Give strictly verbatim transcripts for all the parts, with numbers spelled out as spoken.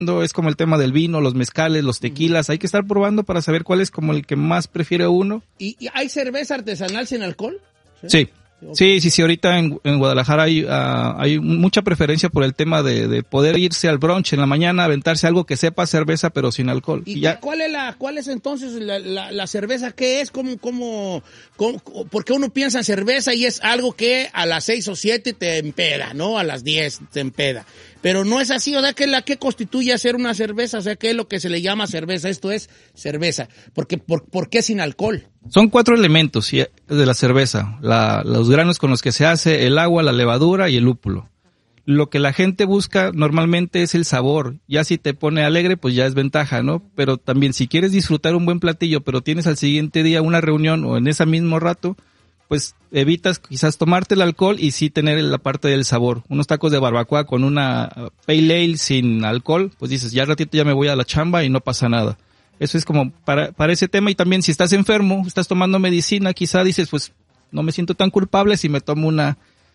es como el tema del vino, los mezcales, los tequilas, hay que estar probando para saber cuál es como el que más prefiere uno. ¿Y, y hay cerveza artesanal sin alcohol? Sí. Sí. Sí, sí, sí, ahorita en, en Guadalajara hay, uh, hay mucha preferencia por el tema de, de poder irse al brunch en la mañana, aventarse algo que sepa cerveza pero sin alcohol. ¿Y, y ya... cuál es la, cuál es entonces la, la, la cerveza? ¿Qué es? ¿Cómo, cómo, cómo, porque uno piensa en cerveza y es algo que a las seis o siete te empeda, ¿no? A las diez te empeda. Pero no es así, o sea, ¿qué es la que constituye hacer una cerveza? O sea, ¿qué es lo que se le llama cerveza? Esto es cerveza. Porque, ¿por, por qué sin alcohol? Son cuatro elementos ¿sí? de la cerveza. La, los granos con los que se hace, el agua, la levadura y el lúpulo. Lo que la gente busca normalmente es el sabor. Ya si te pone alegre, pues ya es ventaja, ¿no? Pero también si quieres disfrutar un buen platillo, pero tienes al siguiente día una reunión o en ese mismo rato, pues evitas quizás tomarte el alcohol y sí tener la parte del sabor. Unos tacos de barbacoa con una pale ale sin alcohol, pues dices, ya al ratito ya me voy a la chamba y no pasa nada. Eso es como para, para ese tema. Y también si estás enfermo, estás tomando medicina, quizá dices, pues no me siento tan culpable si me tomo una,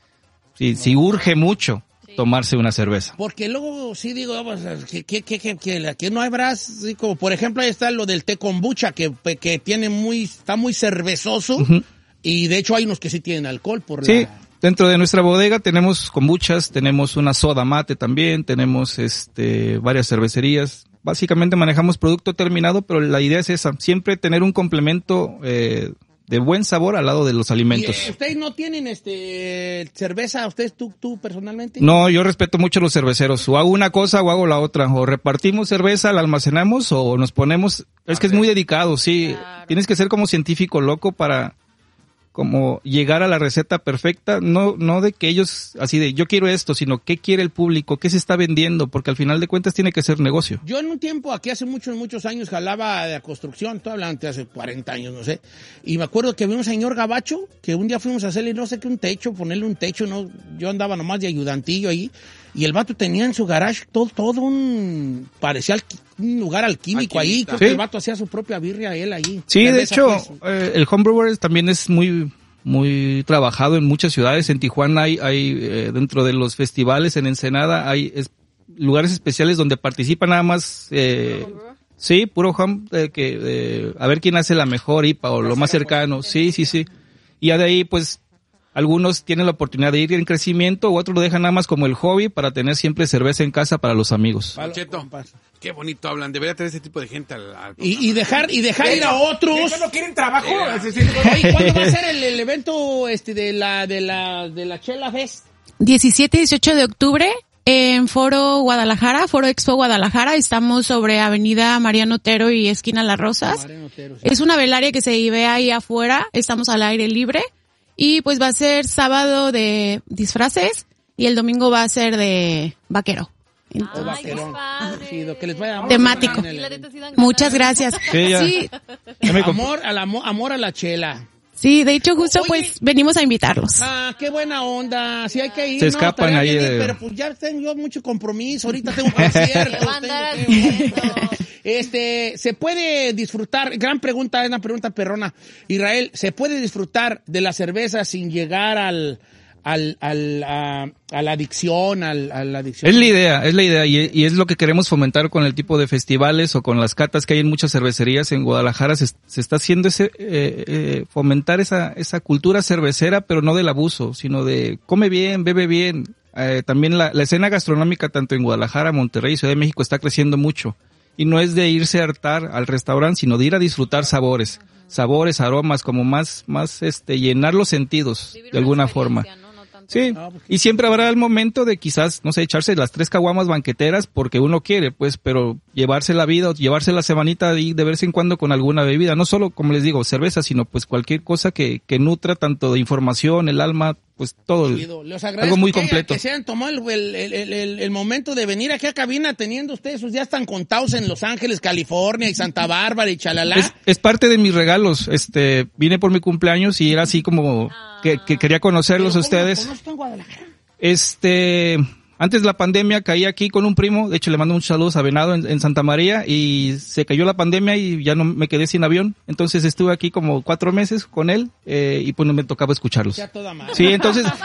si, no. si urge mucho tomarse una cerveza. Porque luego sí digo, que, que, que, que, que, que no habrás, sí, como por ejemplo ahí está lo del té kombucha, que, que tiene muy, está muy cervezoso. Uh-huh. Y de hecho hay unos que sí tienen alcohol por sí, la... dentro de nuestra bodega tenemos kombuchas, tenemos una soda mate también, tenemos este varias cervecerías. Básicamente manejamos producto terminado, pero la idea es esa, siempre tener un complemento eh, de buen sabor al lado de los alimentos. ¿Y, eh, ustedes no tienen este cerveza, ustedes tú, tú personalmente? No, yo respeto mucho a los cerveceros, o hago una cosa o hago la otra, o repartimos cerveza, la almacenamos o nos ponemos, es que es muy dedicado, sí, claro. Tienes que ser como científico loco para... como llegar a la receta perfecta, no no de que ellos, así de yo quiero esto, sino qué quiere el público, qué se está vendiendo, porque al final de cuentas tiene que ser negocio. Yo en un tiempo, aquí hace muchos, muchos años, jalaba de la construcción, estoy hablando de hace cuarenta años, no sé, y me acuerdo que había un señor gabacho, que un día fuimos a hacerle, no sé qué, un techo, ponerle un techo, no, yo andaba nomás de ayudantillo ahí, y el vato tenía en su garage todo, todo un, parecía un lugar alquímico ahí, creo que sí. El vato hacía su propia birria él ahí. Sí, de hecho, eh, el homebrewer también es muy, muy trabajado en muchas ciudades. En Tijuana hay, hay eh, dentro de los festivales, en Ensenada, hay es, lugares especiales donde participan nada más, eh, sí, puro home, eh, que, eh, a ver quién hace la mejor I P A o lo más cercano, sí, sí, sí. Y ya de ahí, pues, algunos tienen la oportunidad de ir en crecimiento, o otros lo dejan nada más como el hobby para tener siempre cerveza en casa para los amigos. Cheto, qué bonito hablan. Debería tener ese tipo de gente al, al y, y dejar y dejar ir a otros. ¿Ellos no quieren trabajo? Oye, ¿cuándo va a ser el, el evento este de la de la de la Chela Fest? diecisiete y dieciocho de octubre en Foro Guadalajara, Foro Expo Guadalajara. Estamos sobre Avenida Mariano Otero y esquina Las Rosas. Otero, sí. Es una velaria que se ve ahí afuera. Estamos al aire libre. Y pues va a ser sábado de disfraces y el domingo va a ser de vaquero. Entonces, Ay, sí, lo que les vaya a temático. El... Muchas gracias. Sí, ya. Sí. Amor, a la, amor a la chela. Sí, de hecho justo Oye, pues venimos a invitarlos. Ah, qué buena onda. Sí hay que ir. Se escapan no, ahí. De... Pero pues ya tengo yo mucho compromiso. Ahorita tengo conciertos. tengo que... Este, se puede disfrutar, gran pregunta, es una pregunta perrona. Israel, ¿se puede disfrutar de la cerveza sin llegar al, al, al, a, a la adicción, al, a la adicción? Es la idea, es la idea y, y es lo que queremos fomentar con el tipo de festivales o con las catas que hay en muchas cervecerías en Guadalajara. Se, se está haciendo ese, eh, eh, fomentar esa, esa cultura cervecera, pero no del abuso, sino de come bien, bebe bien. Eh, también la, la escena gastronómica tanto en Guadalajara, Monterrey y Ciudad de México está creciendo mucho. Y no es de irse a hartar al restaurante, sino de ir a disfrutar sabores, sabores, aromas, como más, más, este, llenar los sentidos Vivir de alguna forma. ¿No? No tanto. Sí, y siempre habrá el momento de quizás, no sé, echarse las tres caguamas banqueteras porque uno quiere, pues, pero llevarse la vida o llevarse la semanita de, de vez en cuando con alguna bebida, no solo, como les digo, cerveza, sino pues cualquier cosa que, que nutra tanto de información, el alma, pues todo, el, algo muy completo. Que se hayan tomado el, el, el, el, el momento de venir aquí a cabina teniendo ustedes sus días tan contados en Los Ángeles, California y Santa Bárbara y chalala. Es, es parte de mis regalos, este, vine por mi cumpleaños y era así como que, que quería conocerlos a ustedes. ¿Cómo conozco en Guadalajara? Este... Antes de la pandemia caí aquí con un primo, de hecho le mando muchos saludos a Venado en, en Santa María y se cayó la pandemia y ya no me quedé sin avión, entonces estuve aquí como cuatro meses con él eh, y pues no me tocaba escucharlos. Ya toda madre. Sí, entonces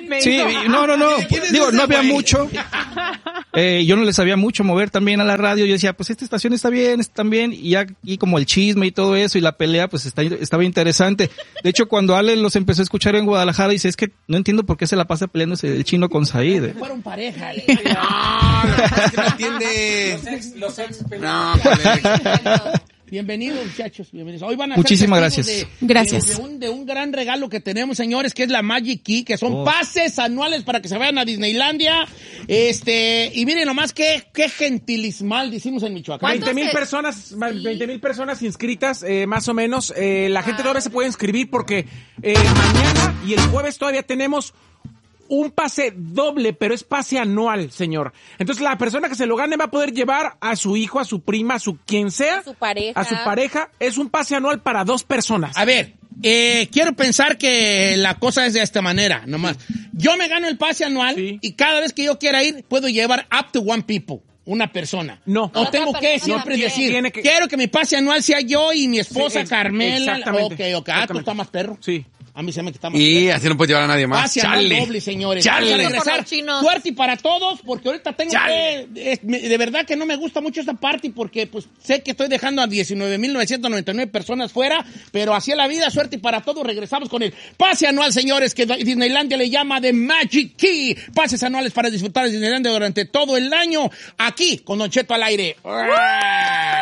me Sí, hizo. no, no, no. Digo, no había güey? mucho. Eh, yo no le sabía mucho mover también a la radio. Yo decía, pues esta estación está bien, está bien. Y ya, y como el chisme y todo eso y la pelea, pues está, estaba interesante. De hecho, cuando Ale los empezó a escuchar en Guadalajara, dice, es que no entiendo por qué se la pasa peleándose el chino con Said. Fueron pareja. Le. No, lo que pasa es que no entiende. Los ex, No, joder. Bienvenidos, muchachos, bienvenidos. Hoy van a Muchísimas ser testigos gracias. De, Gracias. De, de, un, de un gran regalo que tenemos, señores, que es la Magic Key, que son Oh. pases anuales para que se vayan a Disneylandia. Este, y miren nomás qué, qué gentilismal decimos en Michoacán. veinte mil se- personas, veinte mil personas inscritas, eh, más o menos. Eh, la gente todavía se puede inscribir porque eh, mañana y el jueves todavía tenemos un pase doble, pero es pase anual, señor. Entonces la persona que se lo gane va a poder llevar a su hijo, a su prima, a su quien sea, A su pareja. a su pareja. Es un pase anual para dos personas. A ver, eh, quiero pensar que la cosa es de esta manera, nomás. Yo me gano el pase anual Sí. y cada vez que yo quiera ir, puedo llevar up to one people. Una persona. No. O Otra tengo que persona siempre también. decir, Tiene que- quiero que mi pase anual sea yo y mi esposa Sí, ex- Carmela. exactamente. Ok, ok. Ah, tú Exactamente. estás más perro. Sí. A mí se me quita más Y perro. así no puedes llevar a nadie más. Pase anual doble, señores. Chale. Vamos a Por regresar. los chinos. Suerte y para todos, porque ahorita tengo Chale. que... es- me- de verdad que no me gusta mucho esta party, porque pues sé que estoy dejando a diecinueve mil novecientas noventa y nueve personas fuera, pero así es la vida, suerte y para todos. Regresamos con el pase anual, señores, que Disneylandia le llama The Magic Key. Pases anuales para disfrutar de Disneylandia durante todo el año, aquí, con Don Cheto al aire.